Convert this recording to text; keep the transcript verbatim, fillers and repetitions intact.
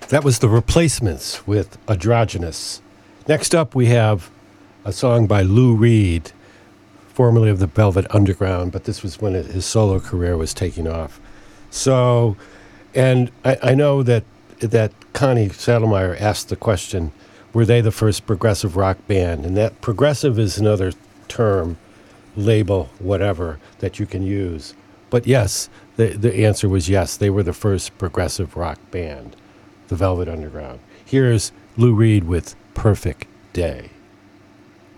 That was The Replacements with Androgynous. Next up, we have a song by Lou Reed, formerly of the Velvet Underground, but this was when it, his solo career was taking off. So, and I, I know that that Connie Saddlemeyer asked the question, were they the first progressive rock band? And that progressive is another term, label, whatever, that you can use. But yes, the, the answer was yes, they were the first progressive rock band, the Velvet Underground. Here's Lou Reed with Perfect Day.